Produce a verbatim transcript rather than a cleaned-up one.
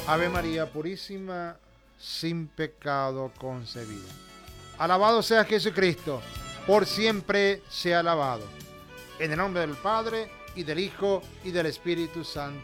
Ave María Purísima, sin pecado concebida. Alabado sea Jesucristo, por siempre sea alabado. En el nombre del Padre, y del Hijo, y del Espíritu Santo.